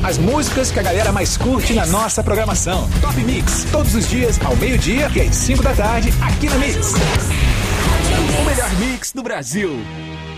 As músicas que a galera mais curte na nossa programação. Top Mix, todos os dias, ao meio-dia e às 5 da tarde, aqui na Mix. O melhor mix do Brasil.